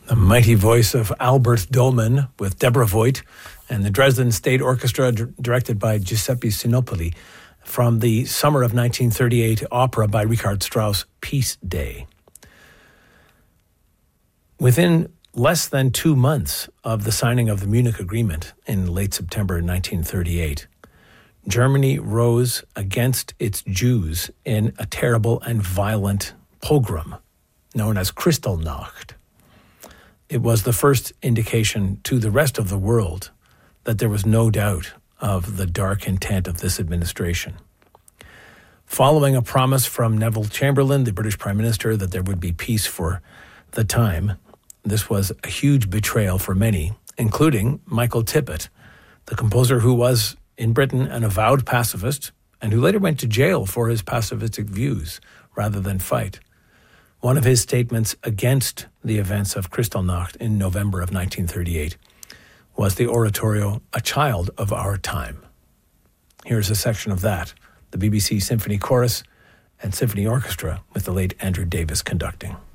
The mighty voice of Albert Dolman with Deborah Voigt and the Dresden State Orchestra directed by Giuseppe Sinopoli from the summer of 1938 opera by Richard Strauss, Peace Day. Within less than 2 months of the signing of the Munich Agreement in late September 1938, Germany rose against its Jews in a terrible and violent pogrom known as Kristallnacht. It was the first indication to the rest of the world that there was no doubt of the dark intent of this administration. Following a promise from Neville Chamberlain, the British Prime Minister, that there would be peace for the time, this was a huge betrayal for many, including Michael Tippett, the composer who was in Britain an avowed pacifist and who later went to jail for his pacifistic views rather than fight. One of his statements against the events of Kristallnacht in November of 1938 was the oratorio, "A Child of Our Time." Here's a section of that, the BBC Symphony Chorus and Symphony Orchestra with the late Andrew Davis conducting.